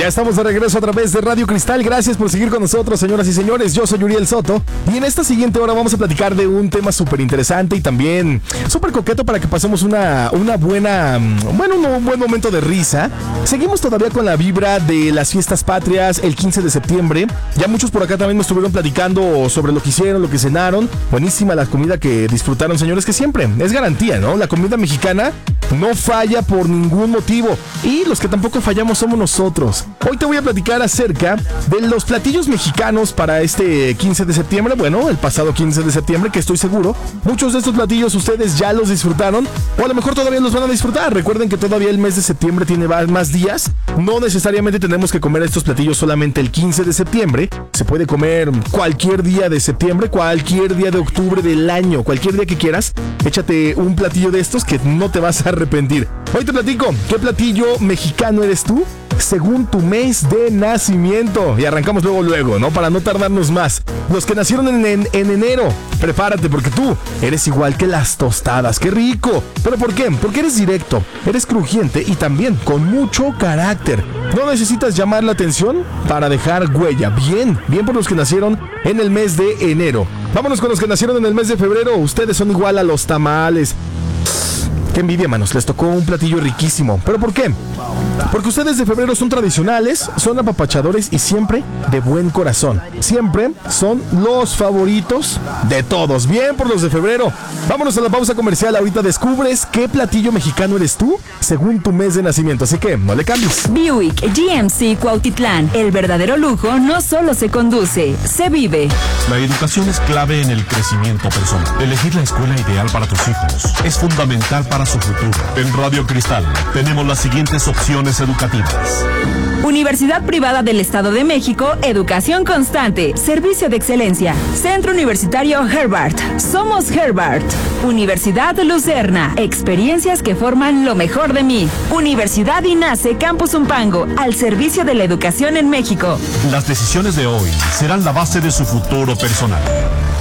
Ya estamos de regreso a través de Radio Cristal. Gracias por seguir con nosotros, señoras y señores. Yo soy Uriel Soto y en esta siguiente hora vamos a platicar de un tema súper interesante y también súper coqueto para que pasemos un buen momento de risa. Seguimos todavía con la vibra de las fiestas patrias el 15 de septiembre. Ya muchos por acá también me estuvieron platicando sobre lo que hicieron, lo que cenaron. Buenísima la comida que disfrutaron, señores, que siempre es garantía, ¿no? La comida mexicana no falla por ningún motivo y los que tampoco fallamos somos nosotros. Hoy te voy a platicar acerca de los platillos mexicanos para este 15 de septiembre, bueno, el pasado 15 de septiembre, que estoy seguro muchos de estos platillos ustedes ya los disfrutaron o a lo mejor todavía los van a disfrutar. Recuerden que todavía el mes de septiembre tiene más días, no necesariamente tenemos que comer estos platillos solamente el 15 de septiembre, se puede comer cualquier día de septiembre, cualquier día de octubre del año, cualquier día que quieras, échate un platillo de estos que no te vas a arrepentir. Hoy te platico, ¿qué platillo mexicano eres tú según tu mes de nacimiento? Y arrancamos luego, ¿no? Para no tardarnos más. Los que nacieron en enero, prepárate porque tú eres igual que las tostadas. ¡Qué rico! ¿Pero por qué? Porque eres directo, eres crujiente y también con mucho carácter. No necesitas llamar la atención para dejar huella. Bien por los que nacieron en el mes de enero. Vámonos con los que nacieron en el mes de febrero. Ustedes son igual a los tamales. Qué envidia, manos, les tocó un platillo riquísimo. ¿Pero por qué? Porque ustedes de febrero son tradicionales, son apapachadores y siempre de buen corazón. Siempre son los favoritos de todos. Bien por los de febrero. Vámonos a la pausa comercial. Ahorita descubres qué platillo mexicano eres tú según tu mes de nacimiento. Así que no le cambies. Buick GMC Cuautitlán. El verdadero lujo no solo se conduce, se vive. La educación es clave en el crecimiento personal. Elegir la escuela ideal para tus hijos es fundamental para su futuro. En Radio Cristal tenemos las siguientes opciones educativas. Universidad Privada del Estado de México, educación constante, servicio de excelencia. Centro Universitario Herbart, somos Herbart. Universidad Lucerna, experiencias que forman lo mejor de mí. Universidad INACE Campus Umpango, al servicio de la educación en México. Las decisiones de hoy serán la base de su futuro personal.